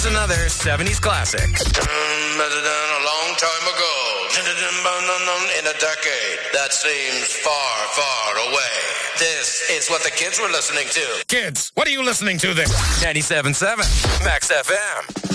Another 70s classic. A long time ago, in a decade that seems far, far away. This is what the kids were listening to. Kids, what are you listening to there? 97.7 Max FM.